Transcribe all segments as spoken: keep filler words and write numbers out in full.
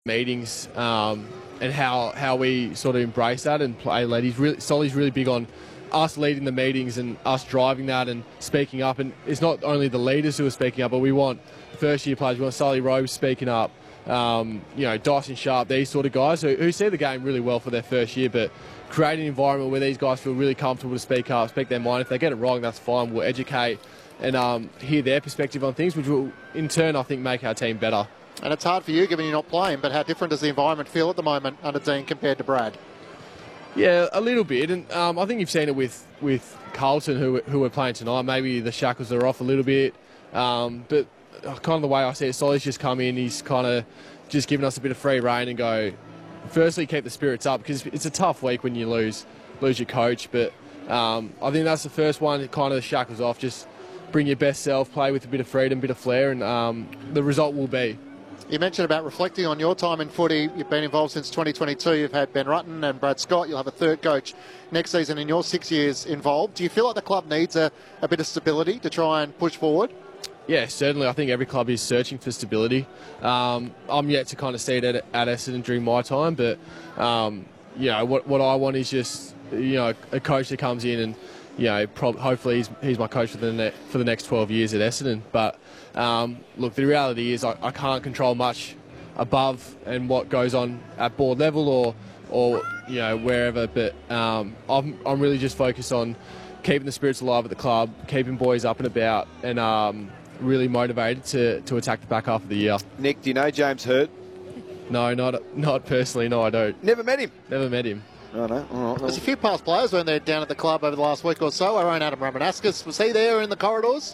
meetings um, and how how we sort of embrace that and play led. He's really, Solly's really big on us leading the meetings and us driving that and speaking up. And it's not only the leaders who are speaking up, but we want first year players. We want Sully Rose speaking up. Um, you know, Dyson Sharp, these sort of guys who, who see the game really well for their first year, but create an environment where these guys feel really comfortable to speak up, speak their mind. If they get it wrong, that's fine. We'll educate and um, hear their perspective on things, which will, in turn, I think, make our team better. And it's hard for you, given you're not playing, but how different does the environment feel at the moment under Dean compared to Brad? Yeah, a little bit. And um, I think you've seen it with, with Carlton, who, who are playing tonight. Maybe the shackles are off a little bit. Um, but kind of the way I see it, Solly's just come in. He's kind of just given us a bit of free rein and go, firstly, keep the spirits up, because it's a tough week when you lose lose your coach. But um, I think that's the first one, kind of the shackles off. Just bring your best self, play with a bit of freedom, a bit of flair, and um, the result will be. You mentioned about reflecting on your time in footy. You've been involved since twenty twenty-two. You've had Ben Rutten and Brad Scott. You'll have a third coach next season in your six years involved. Do you feel like the club needs a, a bit of stability to try and push forward? Yeah, certainly. I think every club is searching for stability. Um, I'm yet to kind of see it at, at Essendon during my time, but um, you know, what, what I want is just, you know, a coach that comes in and, you know, prob- hopefully he's, he's my coach for the ne- for the next twelve years at Essendon. But um, look, the reality is I, I can't control much above and what goes on at board level or or you know wherever. But um, I'm I'm really just focused on keeping the spirits alive at the club, keeping boys up and about, and um, really motivated to to attack the back half of the year. Nick, do you know James Hird? No, not not personally. No, I don't. Never met him. Never met him. Oh, no. All right. There's a few past players when they're down at the club over the last week or so. Our own Adam Ramanauskas, was he there in the corridors?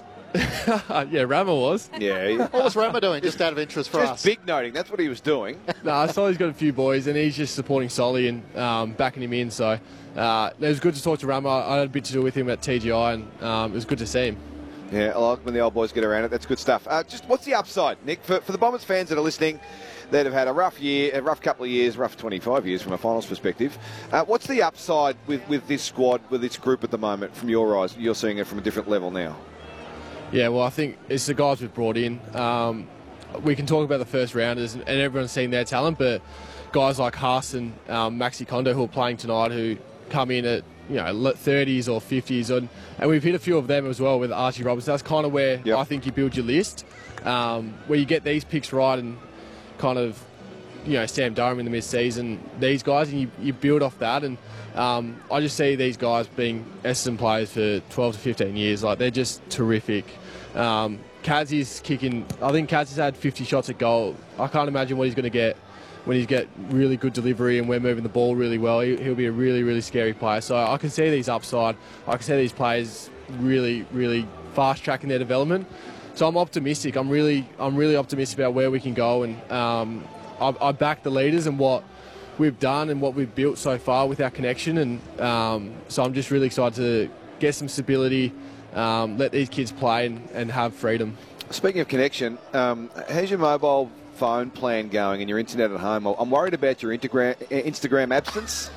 Yeah, Rama was. Yeah. What was Rama doing, just out of interest for just us? big noting, that's what he was doing. No, Solly's got a few boys, and he's just supporting Solly and um, backing him in. So uh, it was good to talk to Rama. I had a bit to do with him at T G I, and um, it was good to see him. Yeah, I like when the old boys get around it. That's good stuff. Uh, just what's the upside, Nick, for, for the Bombers fans that are listening, that have had a rough year, a rough couple of years, rough twenty-five years from a finals perspective. Uh, what's the upside with, with this squad, with this group at the moment, from your eyes? You're seeing it from a different level now. Yeah, well, I think it's the guys we've brought in. Um, we can talk about the first rounders, and, and everyone's seen their talent, but guys like Haas and um, Maxi Kondo, who are playing tonight, who come in at you know thirties or fifties, and, and we've hit a few of them as well with Archie Robertson. That's kind of where yep. I think you build your list, um, where you get these picks right and kind of, you know, Sam Durham in the mid-season, these guys, and you, you build off that. And um, I just see these guys being Essendon players for twelve to fifteen years. Like, they're just terrific. Um, Kaz is kicking, I think Kaz has had fifty shots at goal. I can't imagine what he's going to get when he's get really good delivery and we're moving the ball really well. He, he'll be a really, really scary player. So I can see these upside. I can see these players really, really fast-tracking their development. So I'm optimistic. I'm really, I'm really optimistic about where we can go, and um, I, I back the leaders and what we've done and what we've built so far with our connection. And um, so I'm just really excited to get some stability, um, let these kids play, and, and have freedom. Speaking of connection, um, how's your mobile phone plan going and your internet at home? I'm worried about your Instagram, Instagram absence.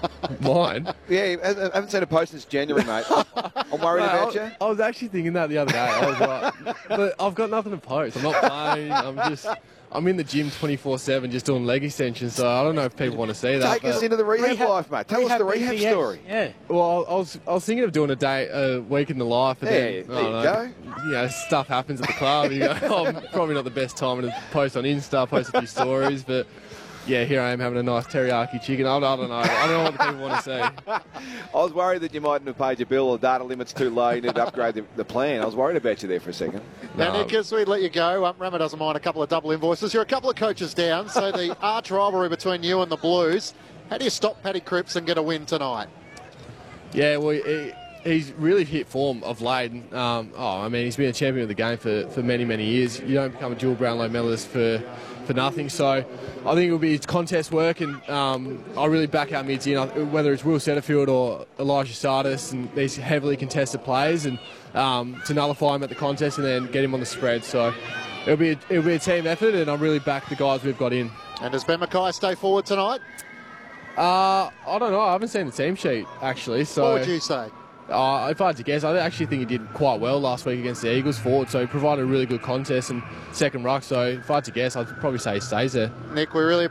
Mine? Yeah, I haven't seen a post since January, mate. I'm worried no, about I, you. I was actually thinking that the other day. I was like, but I've got nothing to post. I'm not playing. I'm just, I'm in the gym twenty-four seven just doing leg extensions, so I don't know if people want to see that. Take us into the rehab, rehab life, mate. Tell rehab us the rehab B B S. Story. Yeah. Well, I was, I was thinking of doing a day, a week in the life. And yeah, then, there you know, go. You know, stuff happens at the club. You go, oh, probably not the best time to post on Insta, post a few stories, but yeah, here I am having a nice teriyaki chicken. I, I don't know. I don't know what the people want to see. I was worried that you mightn't have paid your bill or data limit's too low. You need to upgrade the, the plan. I was worried about you there for a second. Now, No. Nick, as we let you go, um, Rama doesn't mind a couple of double invoices. You're a couple of coaches down, so the arch rivalry between you and the Blues. How do you stop Paddy Cripps and get a win tonight? Yeah, well, he, he's really hit form of late. Um, oh, I mean, he's been a champion of the game for, for many, many years. You don't become a dual Brownlow medalist for for nothing. So I think it'll be contest work, and um, I really back our mids in, whether it's Will Setterfield or Elijah Sardis and these heavily contested players, and um, to nullify him at the contest and then get him on the spread. So it'll be a, it'll be a team effort, and I really back the guys we've got in. And does Ben Mackay stay forward tonight? Uh, I don't know. I haven't seen the team sheet, actually. So what would you say? Uh, if I had to guess, I actually think he did quite well last week against the Eagles forward, so he provided a really good contest and second ruck. So if I had to guess, I'd probably say he stays there. Nick, we really